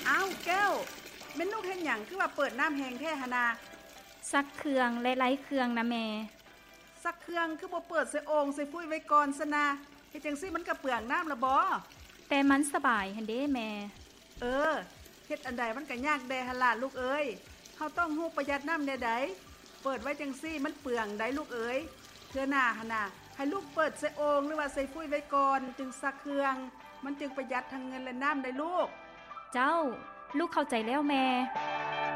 อ้าวแก้วแม่นลูกเฮ็ดหยังคือว่าเปิดน้ำแห้งแท้หนนาซักเครื่องและไร้เครื่องนะแม่ซักเครื่องคือบ่เปิดใส่โอ่งใส่ฟุ้ยไว้ก่อนซะนะเฮ็ดจังซี่มันก็เปลืองน้ำละบ่แต่มันสบายหั่นเด้แม่เฮ็ดอันใดมันก็ยากแดหั่นล่ะลูกเอ้ยเฮาต้องฮู้ประหยัดน้ำแน่ใดเปิดไว้จังซี่มันเปลืองได้ลูกเอ้ยเทื่อหน้าหั่นน่ะให้ลูกเปิดใส่โอ่งหรือว่าใส่ฟุ้ยไว้ก่อนจึงซักเครื่องมันจึงประหยัดทั้งเงินและน้ำได้ลูกเจ้าลูกเข้าใจแล้วแม่